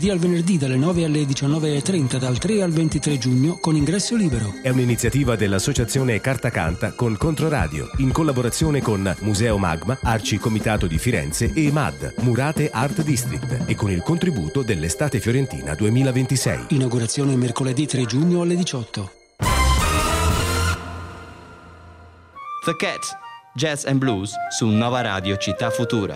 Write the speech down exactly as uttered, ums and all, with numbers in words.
al venerdì dalle nove alle diciannove e trenta, dal tre al ventitré giugno, con ingresso libero. È un'iniziativa dell'associazione Carta Canta con Controradio, in collaborazione con Museo Magma, Arci Comitato di Firenze e M A D, Murate Art District, e con il contributo dell'Estate Fiorentina duemilaventisei. Inaugurazione mercoledì tre giugno alle diciotto. The Cat, Jazz and Blues su Nova Radio Città Futura.